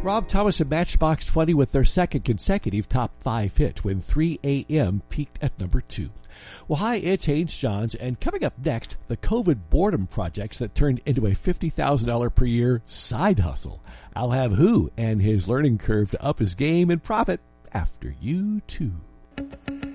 Rob Thomas and Matchbox 20 with their second consecutive top 5 hit when 3 a.m. peaked at number 2. Well, hi, it's Haynes Johns, and coming up next, the COVID boredom projects that turned into a $50,000 per year side hustle. I'll have who and his learning curve to up his game and profit after you too.